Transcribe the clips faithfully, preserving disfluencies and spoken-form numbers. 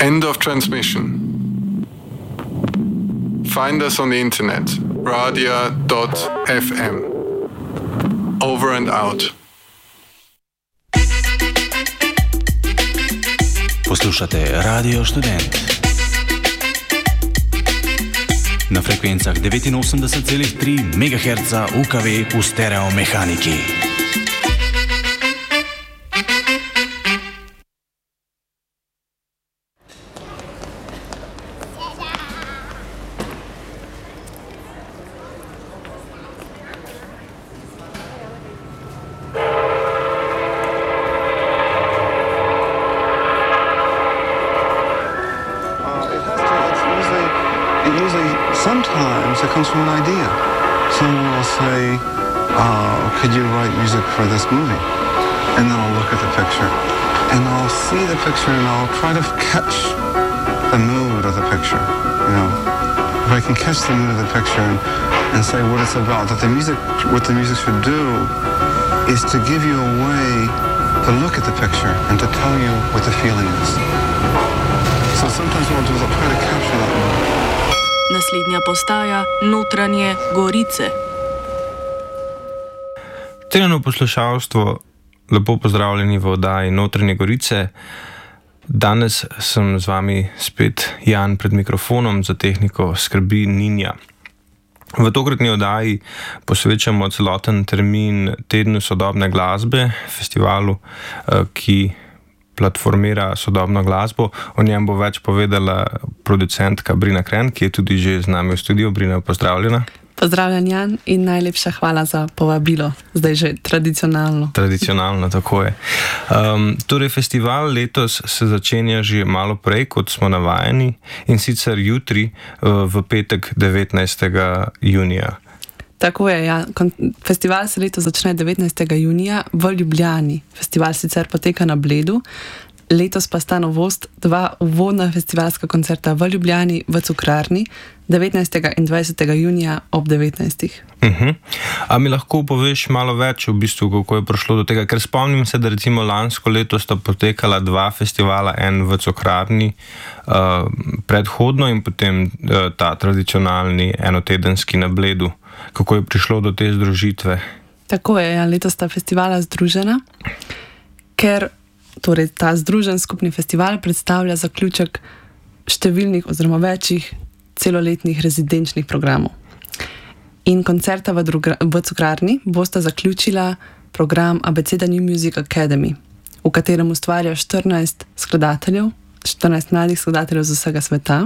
End of transmission. Find us on the internet, radia dot f m. Over and out. Poslušate Radio Študent na frekvencah devetinosemdeset celih tri megaherca U K V v stereomehaniki. Sometimes it comes from an idea. Someone will say, uh, could you write music for this movie? And then I'll look at the picture. And I'll see the picture and I'll try to catch the mood of the picture. You know, if I can catch the mood of the picture and, and say what it's about, that the music, what the music should do is to give you a way to look at the picture and to tell you what the feeling is. So sometimes what I'll do is I'll try to capture that mood. Naslednja postaja Notranje Gorice. Cenjeno poslušalstvo, lepo pozdravljeni v oddaji Notranje Gorice. Danes sem z vami spet Jan pred mikrofonom, za tehniko skrbi Ninja. V tokratni oddaji posvečamo celoten termin Tednu sodobne glasbe, festivalu, ki platformira sodobno glasbo. O njem bo več povedala producentka Brina Kren, ki je tudi že z nami v studiu. Brina, pozdravljena. Pozdravljen, Jan, in najlepša hvala za povabilo. Zdaj že tradicionalno. Tradicionalno, tako je. Um, torej, festival letos se začenja že malo prej, kot smo navajeni, in sicer jutri uh, v petek devetnajstega junija. Tako je, ja. Festival se letos začne devetnajstega junija v Ljubljani. Festival sicer poteka na Bledu, letos pa sta novost dva uvodna festivalska koncerta v Ljubljani v Cukrarni devetnajstega in dvajsetega junija ob devetnajstih. Uh-huh. A mi lahko poveš malo več v bistvu, kako je prišlo do tega? Ker spomnim se, da recimo lansko leto sta potekala dva festivala, en v Cukrarni uh, predhodno in potem uh, ta tradicionalni enotedenski na Bledu. Kako je prišlo do te združitve? Tako je, ja, letos sta festivala združena, ker torej, ta združen skupni festival predstavlja zaključek številnih oziroma večjih celoletnih rezidenčnih programov. In koncerta v, druga, v Cukrarni bosta zaključila program Abeceda New Music Academy, v katerem ustvarja štirinajst skladateljev, štirinajst mladih skladateljev z vsega sveta,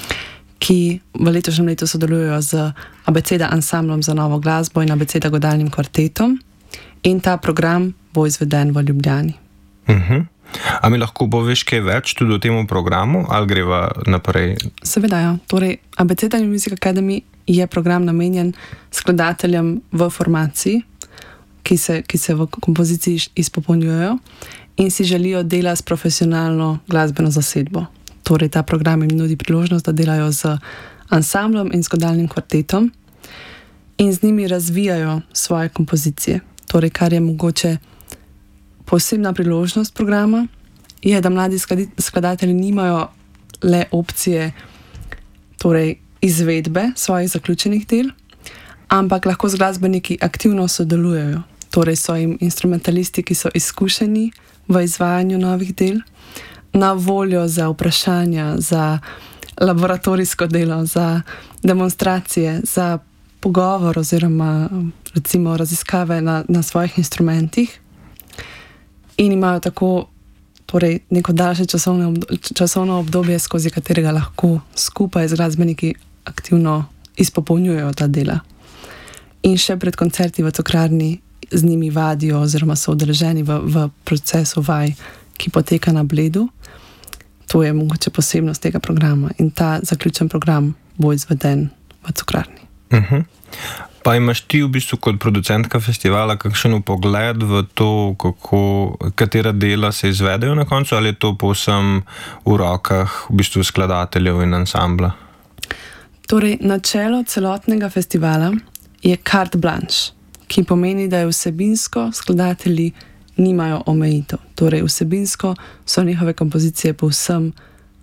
ki v letošnjem letu sodelujejo z Abeceda ansamblom za novo glasbo in Abeceda godalnim kvartetom, in ta program bo izveden v Ljubljani. Uh-huh. A mi lahko poveš kaj več tudi o tem programu, ali greva naprej? Seveda, ja. Torej, Abeceda Music Academy je program namenjen skladateljem v formaciji, ki se, ki se v kompoziciji izpopolnjujejo in si želijo dela s profesionalno glasbeno zasedbo. Torej, ta program jim nudi priložnost, da delajo z ansamblom in z godalnim kvartetom in z njimi razvijajo svoje kompozicije. Torej, kar je mogoče posebna priložnost programa, je, da mladi skladatelji nimajo le opcije torej, izvedbe svojih zaključenih del, ampak lahko z glasbeniki aktivno sodelujejo. Torej, so jim instrumentalisti, ki so izkušeni v izvajanju novih del, na voljo za vprašanja, za laboratorijsko delo, za demonstracije, za pogovor oziroma recimo raziskave na, na svojih instrumentih, in imajo tako torej, neko daljše časovno, časovno obdobje, skozi katerega lahko skupaj z glasbeniki aktivno izpopolnjujejo ta dela. In še pred koncerti v Cukrarni z njimi vadijo oziroma so udeleženi v, v procesu vaj, ki poteka na Bledu. To je mogoče posebnost tega programa in ta zaključen program bo izveden v Cukrarni. Uh-huh. Pa imaš ti v bistvu kot producentka festivala kakšen pogled v to, kako, katera dela se izvedejo na koncu, ali je to povsem v rokah v bistvu skladateljev in ansambla? Torej, načelo celotnega festivala je carte blanche, ki pomeni, da je vsebinsko skladatelji nimajo omejitev. Torej, vsebinsko so njihove kompozicije povsem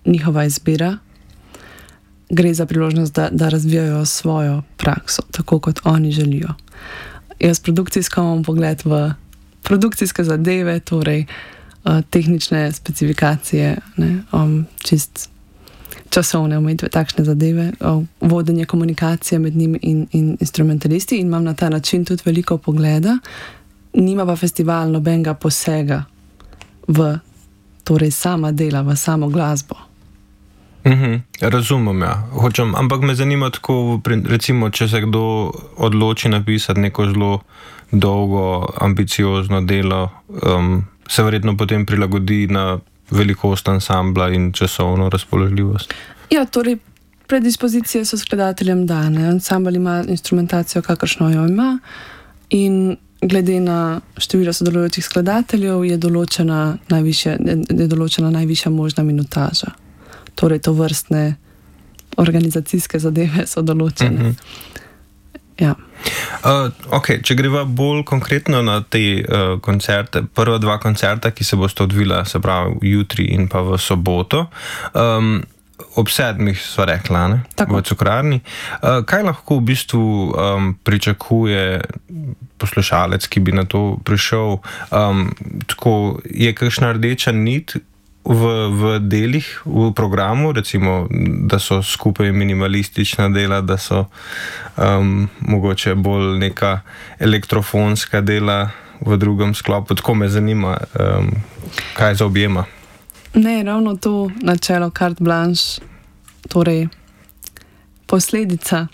njihova izbira. Gre za priložnost, da, da razvijajo svojo prakso, tako kot oni želijo. Jaz produkcijsko imam pogled v produkcijske zadeve, torej uh, tehnične specifikacije, ne, um, čist časovne omejitve, takšne zadeve, um, vodenje komunikacije med njimi in, in instrumentalisti, in imam na ta način tudi veliko pogleda. Nima pa festival nobenega posega v torej sama dela, v samo glasbo. Mhm, razumem, ja. Hočem, ampak me zanima tako, recimo, če se kdo odloči napisati neko zelo dolgo, ambiciozno delo, um, se verjetno potem prilagodi na velikost ansambla in časovno razpoložljivost. Ja, torej predispozicije so skladateljem dane. Ansambl ima instrumentacijo, kakršno jo ima, in glede na število sodelujočih skladateljev je določena najvišja, je določena najvišja možna minutaža. Torej, to vrstne organizacijske zadeve so določene. Uh-huh. Ja. Uh, okay, če greva bolj konkretno na te uh, koncerte, prva dva koncerta, ki se boste odvila, se pravi jutri in pa v soboto, um, ob sedmih sva rekla, ne? V Cukrarni. Uh, kaj lahko v bistvu um, pričakuje poslušalec, ki bi na to prišel? Um, tako, je kakšna rdeča nit V, v delih, v programu, recimo, da so skupaj minimalistična dela, da so um, mogoče bolj neka elektrofonska dela v drugem sklopu. Tako me zanima, um, kaj zaobjema. Ne, ravno to načelo carte blanche, torej posledica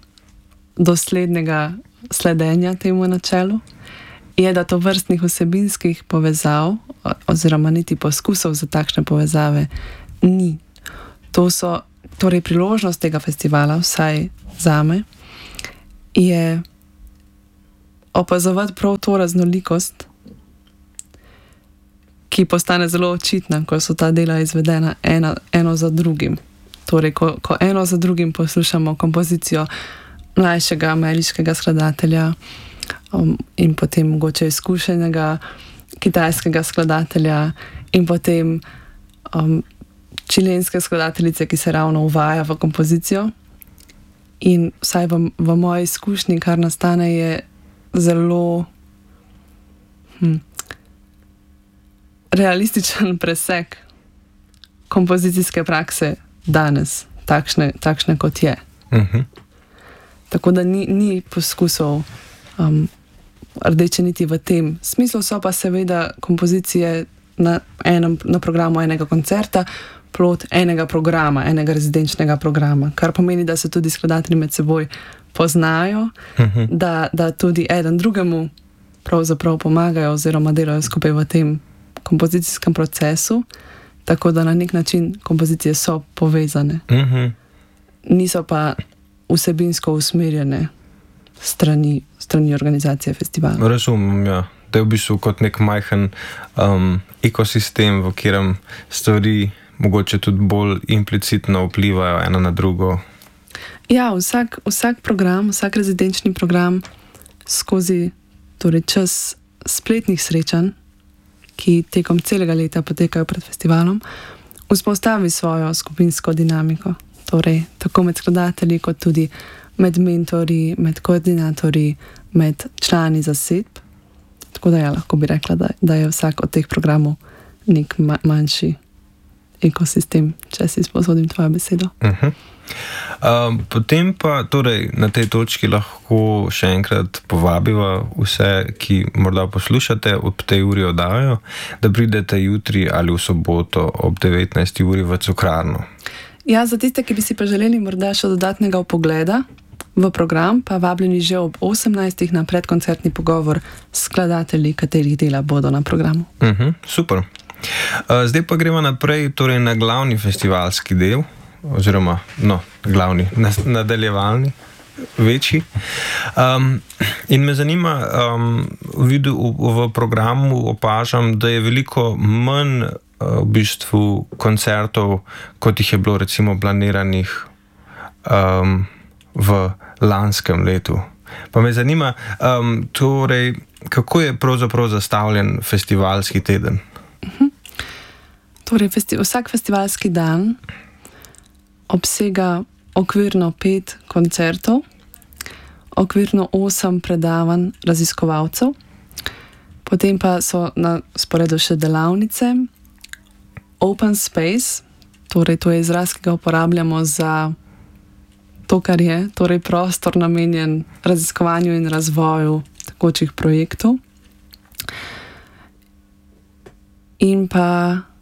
doslednega sledenja temu načelu, je, da to vrstnih vsebinskih povezav oziroma niti poskusov za takšne povezave ni. To so, torej priložnost tega festivala, vsaj zame, je opazovati prav to raznolikost, ki postane zelo očitna, ko so ta dela izvedena ena, eno za drugim. Torej, ko, ko eno za drugim poslušamo kompozicijo mlajšega ameriškega skladatelja, Um, in potem mogoče izkušenega kitajskega skladatelja in potem um, čilenske skladateljice, ki se ravno uvaja v kompozicijo. In vsaj v, v moji izkušnji, kar nastane, je zelo hm, realističen presek kompozicijske prakse danes, takšne, takšne kot je. Uh-huh. Tako da ni, ni poskusov Um, rdeče niti v tem smislu, so pa seveda kompozicije na, enem, na programu enega koncerta, plod enega programa, enega rezidenčnega programa, kar pomeni, da se tudi skladatelji med seboj poznajo, uh-huh. da, da tudi eden drugemu pravzaprav pomagajo oziroma delajo skupaj v tem kompozicijskem procesu, tako da na nek način kompozicije so povezane. Uh-huh. Niso pa vsebinsko usmerjene strani, strani organizacije festivala. Razumem, ja. Da je v bistvu kot nek majhen um, ekosistem, v katerem stvari mogoče tudi bolj implicitno vplivajo ena na drugo. Ja, vsak, vsak program, vsak rezidenčni program skozi torej čas spletnih srečanj, ki tekom celega leta potekajo pred festivalom, vzpostavi svojo skupinsko dinamiko. Torej, tako med skladatelji, kot tudi med mentori, med koordinatorji, med člani zasedb. Tako da ja, lahko bi rekla, da, da je vsak od teh programov nek ma- manjši ekosistem, če si sposodim tvojo besedo. Uh-huh. Um, potem pa torej, na tej točki lahko še enkrat povabiva vse, ki morda poslušate ob tej uri oddajo, da pridete jutri ali v soboto ob devetnajsti uri v Cukrarno. Ja, za tiste, ki bi si pa želeli morda še dodatnega vpogleda v program, pa vabljeni že ob osemnajstih na predkoncertni pogovor s skladatelji, katerih dela bodo na programu. Uh-huh, super. Uh, zdaj pa gremo naprej torej na glavni festivalski del, oziroma no, glavni, nadaljevalni, večji. Um, in me zanima, um, vidu, v, v programu opažam, da je veliko manj uh, v bistvu koncertov, kot jih je bilo recimo planiranih um, v lanskem letu. Pa me zanima, um, torej, kako je pravzaprav zastavljen festivalski teden? Torej, festi vsak festivalski dan obsega okvirno pet koncertov, okvirno osem predavanj raziskovalcev, potem pa so na sporedu še delavnice, open space, torej to je izraz, ki ga uporabljamo za to, kar je, torej prostor namenjen raziskovanju in razvoju tekočih projektov. In pa